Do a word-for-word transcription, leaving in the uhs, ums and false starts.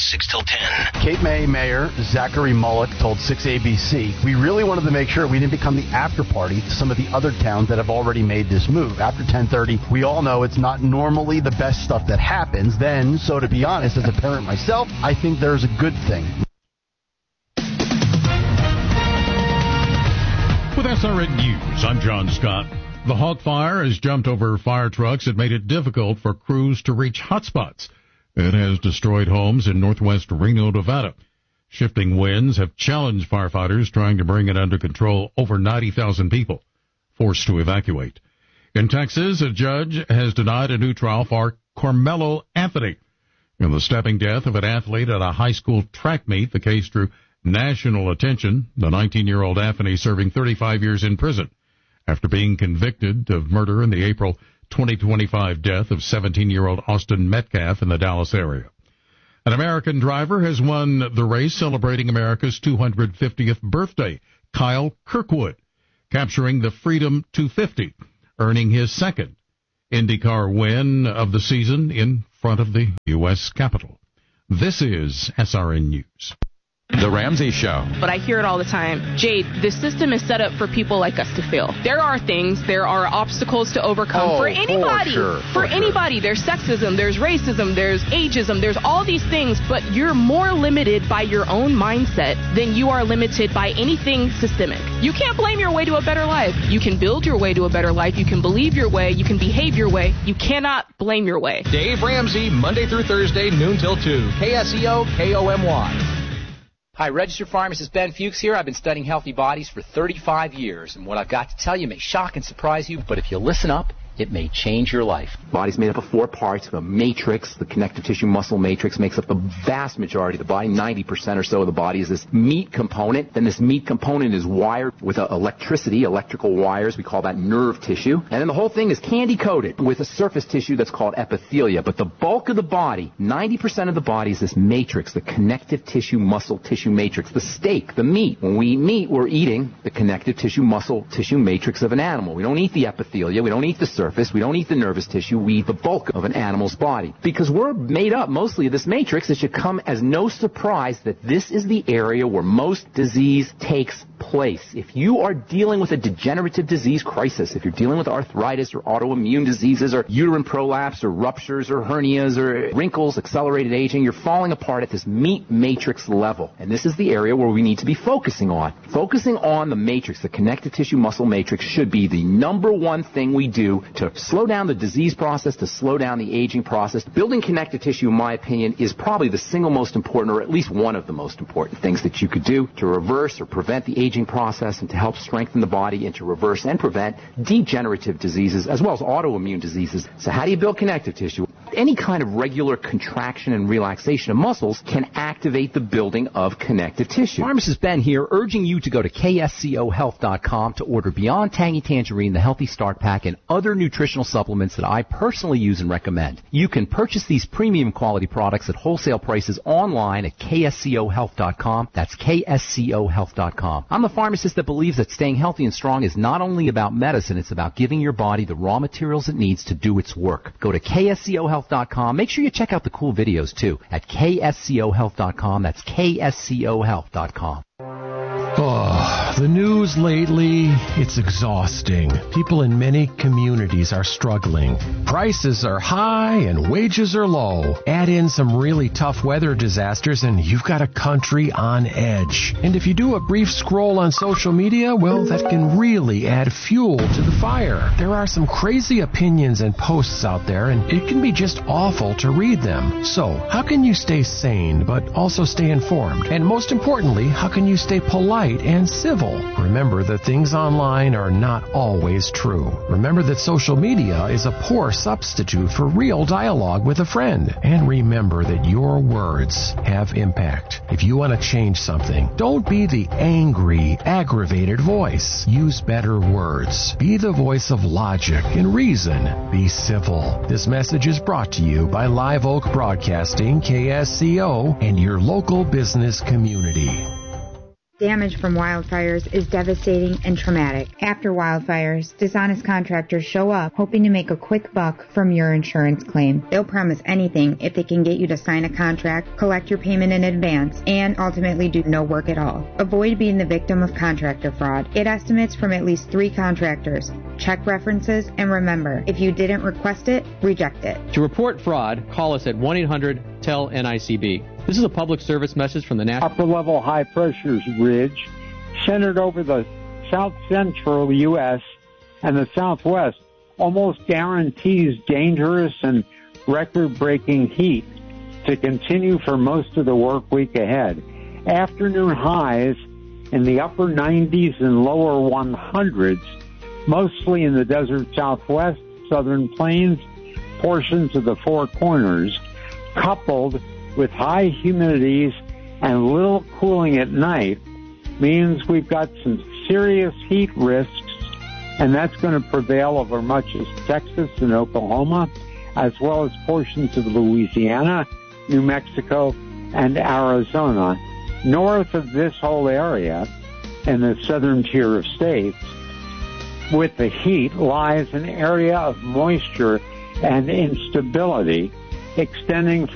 six till ten. Cape May Mayor Zachary Mullock told six A B C, we really wanted to make sure we didn't become the after party to some of the other towns that have already made this move. After ten thirty, we all know it's not normally the best stuff that happens then, so to be honest, as a parent myself, I think there's a good thing. With S R N News, I'm John Scott. The Hawk Fire has jumped over fire trucks and made it difficult for crews to reach hotspots. It has destroyed homes in northwest Reno, Nevada. Shifting winds have challenged firefighters trying to bring it under control. Over ninety thousand people forced to evacuate. In Texas, a judge has denied a new trial for Carmelo Anthony. In the stabbing death of an athlete at a high school track meet, the case drew national attention. The nineteen-year-old Anthony serving thirty-five years in prison after being convicted of murder in the April twenty twenty-five death of seventeen-year-old Austin Metcalf in the Dallas area. An American driver has won the race celebrating America's two hundred fiftieth birthday, Kyle Kirkwood, capturing the Freedom two fifty, earning his second IndyCar win of the season in front of the U S Capitol. This is S R N News. The Ramsey Show. But I hear it all the time. Jade, the system is set up for people like us to fail. There are things, there are obstacles to overcome oh, for anybody. For, sure, for, for anybody. Sure. There's sexism, there's racism, there's ageism, there's all these things, but you're more limited by your own mindset than you are limited by anything systemic. You can't blame your way to a better life. You can build your way to a better life. You can believe your way. You can behave your way. You cannot blame your way. Dave Ramsey, Monday through Thursday, noon till two. K S E O, K O M Y. Hi, registered pharmacist Ben Fuchs here. I've been studying healthy bodies for thirty-five years, and what I've got to tell you may shock and surprise you, but if you listen up, it may change your life. The body's made up of four parts. The matrix, the connective tissue muscle matrix, makes up the vast majority of the body. ninety percent or so of the body is this meat component. Then this meat component is wired with uh, electricity, electrical wires. We call that nerve tissue. And then the whole thing is candy-coated with a surface tissue that's called epithelia. But the bulk of the body, ninety percent of the body, is this matrix, the connective tissue muscle tissue matrix, the steak, the meat. When we eat meat, we're eating the connective tissue muscle tissue matrix of an animal. We don't eat the epithelia. We don't eat the surface. We don't eat the nervous tissue. We eat the bulk of an animal's body. Because we're made up mostly of this matrix, it should come as no surprise that this is the area where most disease takes place. If you are dealing with a degenerative disease crisis, if you're dealing with arthritis or autoimmune diseases or uterine prolapse or ruptures or hernias or wrinkles, accelerated aging, you're falling apart at this meat matrix level. And this is the area where we need to be focusing on. Focusing on the matrix, the connective tissue muscle matrix, should be the number one thing we do to slow down the disease process, to slow down the aging process. Building connective tissue, in my opinion, is probably the single most important, or at least one of the most important things that you could do to reverse or prevent the aging process and to help strengthen the body and to reverse and prevent degenerative diseases as well as autoimmune diseases. So how do you build connective tissue? Any kind of regular contraction and relaxation of muscles can activate the building of connective tissue. Pharmacist Ben here, urging you to go to K S C O health dot com to order Beyond Tangy Tangerine, the Healthy Start Pack, and other nutritional supplements that I personally use and recommend. You can purchase these premium quality products at wholesale prices online at K S C O health dot com. That's K S C O health dot com. I'm the pharmacist that believes that staying healthy and strong is not only about medicine, it's about giving your body the raw materials it needs to do its work. Go to K S C O health dot com. Make sure you check out the cool videos too at K S C O health dot com. That's K S C O health dot com. Oh, the news lately, it's exhausting. People in many communities are struggling. Prices are high and wages are low. Add in some really tough weather disasters and you've got a country on edge. And if you do a brief scroll on social media, well, that can really add fuel to the fire. There are some crazy opinions and posts out there, and it can be just awful to read them. So, how can you stay sane but also stay informed? And most importantly, how can you stay polite and civil? Remember that things online are not always true. Remember that social media is a poor substitute for real dialogue with a friend. And remember that your words have impact. If you want to change something, don't be the angry, aggravated voice. Use better words. Be the voice of logic and reason. Be civil. This message is brought to you by Live Oak Broadcasting, K S C O, and your local business community. Damage from wildfires is devastating and traumatic. After wildfires, dishonest contractors show up hoping to make a quick buck from your insurance claim. They'll promise anything if they can get you to sign a contract, collect your payment in advance, and ultimately do no work at all. Avoid being the victim of contractor fraud. Get estimates from at least three contractors. Check references, and remember, if you didn't request it, reject it. To report fraud, call us at one eight hundred T E L N I C B. This is a public service message from the National Upper Level High Pressure Ridge, centered over the south central U S and the southwest, almost guarantees dangerous and record-breaking heat to continue for most of the work week ahead. Afternoon highs in the upper nineties and lower hundreds, mostly in the desert southwest, southern plains, portions of the Four Corners, coupled with high humidities and little cooling at night, means we've got some serious heat risks, and that's going to prevail over much of Texas and Oklahoma, as well as portions of Louisiana, New Mexico, and Arizona. North of this whole area, in the southern tier of states, with the heat lies an area of moisture and instability extending from